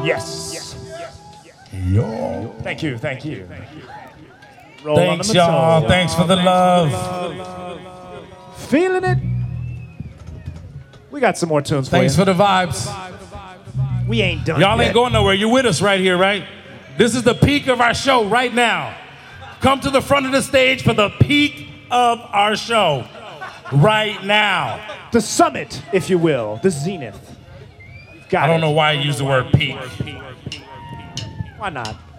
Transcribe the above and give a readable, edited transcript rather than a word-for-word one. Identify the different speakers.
Speaker 1: Yes.
Speaker 2: Yo.
Speaker 1: Thank you. Roll on
Speaker 2: Thanks,
Speaker 1: the
Speaker 2: y'all.
Speaker 1: baton.
Speaker 2: Thanks for the love.
Speaker 1: Feeling it? We got some more tunes for
Speaker 2: Thanks
Speaker 1: you.
Speaker 2: for the vibes.
Speaker 1: We ain't done
Speaker 2: Y'all
Speaker 1: yet.
Speaker 2: ain't going nowhere. You're with us right here, right? This is the peak of our show right now. Come to the front of the stage for the peak of our show right now.
Speaker 1: The summit, if you will. The zenith.
Speaker 2: I don't know why I use the word peak.
Speaker 1: Why not?